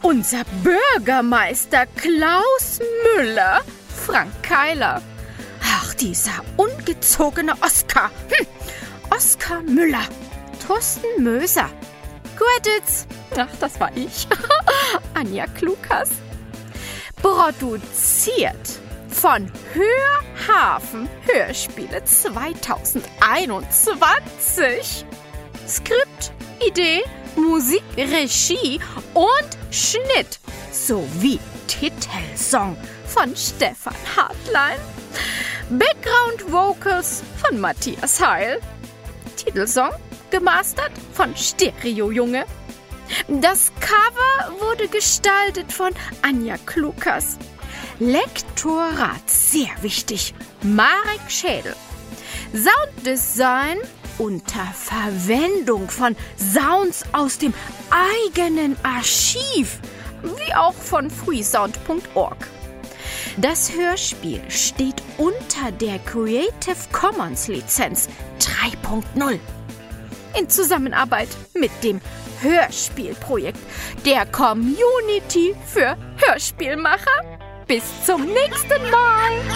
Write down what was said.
unser Bürgermeister Klaus Müller, Frank Keiler. Ach, dieser ungezogene Oskar. Oskar Müller, Thorsten Möser. Credits. Ach, das war ich. Anja Klukas. Produziert von Hörhafen Hörspiele 2021. Skript, Idee, Musik, Regie und Schnitt sowie Titelsong von Stefan Hartlein. Background Vocals von Matthias Heil. Titelsong gemastert von Stereo Junge. Das Cover wurde gestaltet von Anja Klukas. Lektorat, sehr wichtig, Marek Schädel. Sounddesign unter Verwendung von Sounds aus dem eigenen Archiv, wie auch von freesound.org. Das Hörspiel steht unter der Creative Commons Lizenz 3.0 in Zusammenarbeit mit dem Hörspielprojekt der Community für Hörspielmacher. Bis zum nächsten Mal!